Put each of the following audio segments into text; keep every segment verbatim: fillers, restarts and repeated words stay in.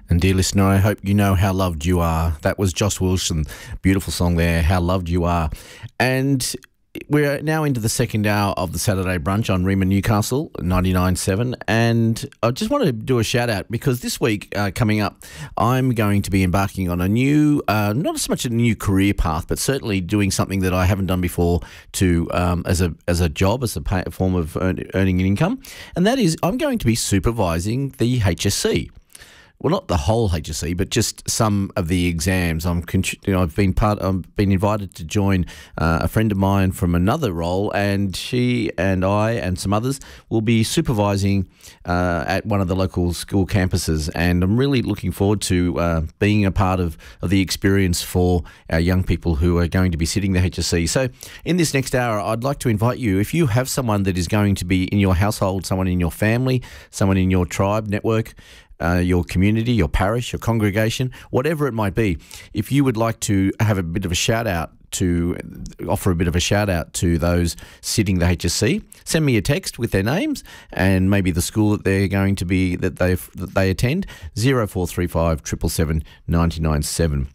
And dear listener, I hope you know how loved you are. That was Josh Wilson, beautiful song there, How Loved You Are. And we're now into the second hour of the Saturday Brunch on Rima Newcastle, ninety-nine point seven. And I just wanted to do a shout out because this week uh, coming up, I'm going to be embarking on a new, uh, not so much a new career path, but certainly doing something that I haven't done before to um, as a as a job, as a pay, form of earn, earning an income. And that is I'm going to be supervising the H S C. Well, not the whole H S C, but just some of the exams. I'm, you know, I've been part. I've been invited to join uh, a friend of mine from another role, and she and I and some others will be supervising uh, at one of the local school campuses. And I'm really looking forward to uh, being a part of, of the experience for our young people who are going to be sitting the H S C. So, in this next hour, I'd like to invite you, if you have someone that is going to be in your household, someone in your family, someone in your tribe network, Uh, your community, your parish, your congregation, whatever it might be, if you would like to have a bit of a shout out to offer a bit of a shout out to those sitting the H S C, send me a text with their names and maybe the school that they're going to be that they that they attend. zero four three five seven seven seven nine nine seven.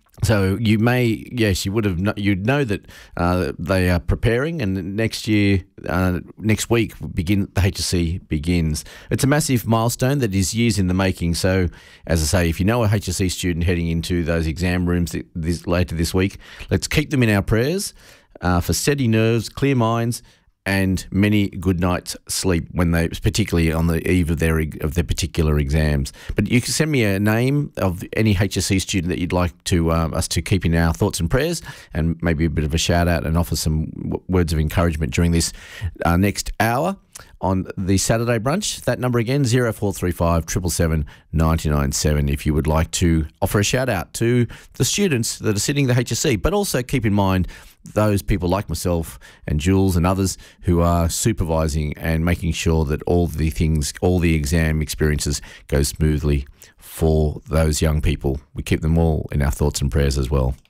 So you may, yes, you would have, kn- you'd know that uh, they are preparing, and next year, uh, next week, begin the H S C begins. It's a massive milestone that is years in the making. So, as I say, if you know a H S C student heading into those exam rooms this, later this week, let's keep them in our prayers uh, for steady nerves, clear minds, and many good nights sleep when they, particularly on the eve of their of their particular exams. But you can send me a name of any H S C student that you'd like to um, us to keep in our thoughts and prayers, and maybe a bit of a shout out and offer some w- words of encouragement during this uh, next hour on the Saturday Brunch. That number again, zero four three five seven seven seven nine nine seven, if you would like to offer a shout out to the students that are sitting the H S C. But also keep in mind those people like myself and Jules and others who are supervising and making sure that all the things, all the exam experiences go smoothly for those young people. We keep them all in our thoughts and prayers as well.